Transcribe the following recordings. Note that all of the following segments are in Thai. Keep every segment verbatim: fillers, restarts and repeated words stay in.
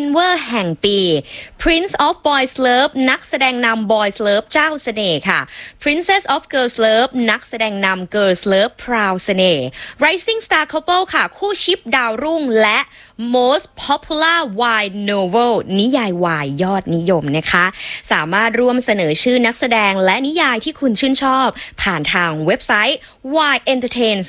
เวอร์แห่งปี Prince of Boys Love นักแสดงนำ Boys Love เจ้าเสน่ห์ค่ะ Princess of Girls Love นักแสดงนำ Girls Love พราวเสน่ห์ Rising Star Couple ค่ะคู่ชิปดาวรุ่งและ Most Popular Y Novel นิยายวายยอดนิยมนะคะสามารถร่วมเสนอชื่อนักแสดงและนิยายที่คุณชื่นชอบผ่านทางเว็บไซต์ y entertains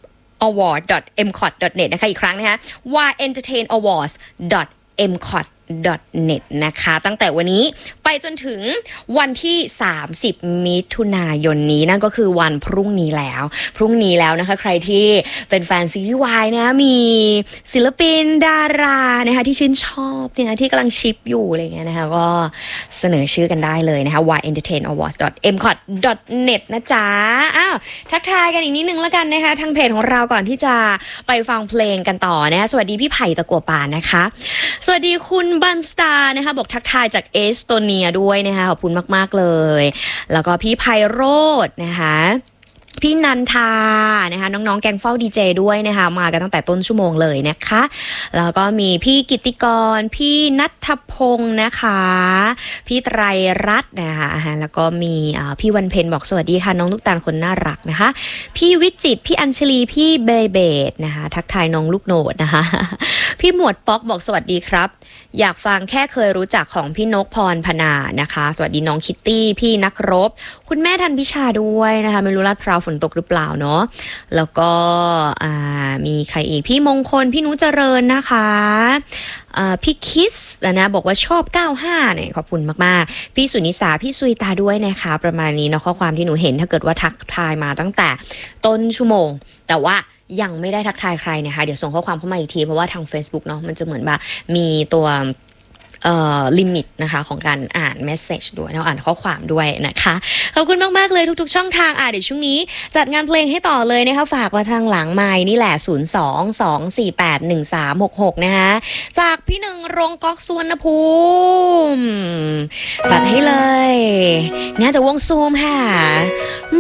award dot m c o t dot net นะคะอีกครั้งนะคะ y entertain awards dot m c o t dot net นะคะตั้งแต่วันนี้ไปจนถึงวันที่สามสิบมิถุนายนนี้นั่นก็คือวันพรุ่งนี้แล้วพรุ่งนี้แล้วนะคะใครที่เป็นแฟนซีรีส์วายนะมีศิลปินดารานะคะที่ชื่นชอบเนี่ยที่กำลังชิปอยู่อะไรเงี้ยนะคะก็เสนอชื่อกันได้เลยนะคะ y entertain awards dot m c o t dot net นะจ๊ะอ้าวทักทายกันอีกนิดนึงแล้วกันนะคะทางเพจของเราก่อนที่จะไปฟังเพลงกันต่อนะคะสวัสดีพี่ไผ่ตะกัวป่านะคะสวัสดีคุณบันสตาร์นะคะบอกทักทายจากเอสโตเนียด้วยนะคะขอบคุณมากๆเลยแล้วก็พี่ไพโรจน์นะคะพี่นันทานะคะน้องๆแกงเฝ้าดีเจด้วยนะคะมากันตั้งแต่ต้นชั่วโมงเลยนะคะแล้วก็มีพี่กิตติกรพี่นัทพงศ์นะคะพี่ไตรรัตน์นะคะแล้วก็มีพี่วันเพ็ญบอกสวัสดีค่ะน้องลูกตาลคนน่ารักนะคะพี่วิจิตรพี่อัญชลีพี่เบเบดนะคะทักทายน้องลูกโหนดนะคะพี่หมวดป๊อกบอกสวัสดีครับอยากฟังแค่เคยรู้จักของพี่นกพรพนานะคะสวัสดีน้องคิตตี้พี่นักรบคุณแม่ทันพิชาด้วยนะคะไม่รู้ลาดพร้าวฝนตกหรือเปล่าเนาะแล้วก็มีใครอีกพี่มงคลพี่นุเจริญนะคะพี่คิสนะบอกว่าชอบเก้าสิบห้าเนี่ยขอบคุณมากๆพี่สุนิสาพี่สุยตาด้วยนะคะประมาณนี้เนาะข้อความที่หนูเห็นถ้าเกิดว่าทักทายมาตั้งแต่ต้นชั่วโมงแต่ว่ายังไม่ได้ทักทายใครนะคะเดี๋ยวส่งข้อความเข้ามาอีกทีเพราะว่าทาง Facebook เนาะมันจะเหมือนแบบมีตัวเอ่อลิมิตนะคะของการอ่านเมสเซจด้วยนะอ่านข้อความด้วยนะคะขอบคุณมากๆเลยทุกๆช่องทางอ่ะเดี๋ยวช่วงนี้จัดงานเพลงให้ต่อเลยนะคะฝากมาทางหลังไมค์นี่แหละศูนย์ สอง สอง สี่ แปด หนึ่ง สาม หก หกนะคะจากพี่หนึ่งโรงก๊อกสุวรรณภูมิจัดให้เลยงั้นจะวงซูมค่ะ